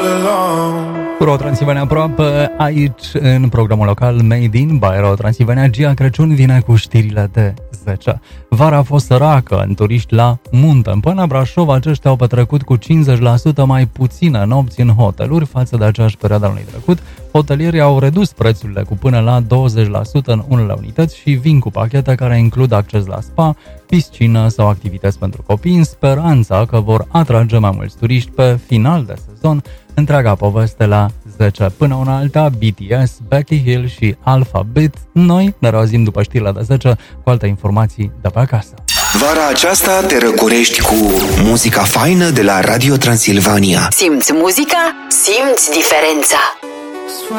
Ro Transilvania aproape aici în programul local Made in by Ro Transilvania. Gia Crăciun vine cu știrile de 10. Vara a fost săracă în turiști la munte. În Poiana Brașov aceștia au petrecut cu 50% mai puține nopți în hoteluri față de aceeași perioadă anului trecut. Hotelierii au redus prețurile cu până la 20% în unele unități și vin cu pachete care includ acces la spa, piscină sau activități pentru copii, în speranța că vor atrage mai mulți turiști pe final de sezon. Întreaga poveste la 10. Până una alta, BTS, Becky Hill și Alphabet. Noi ne reauzim după știrile de 10 cu alte informații de pe acasă. Vara aceasta te răcorești cu muzica faină de la Radio Transilvania. Simți muzica? Simți diferența!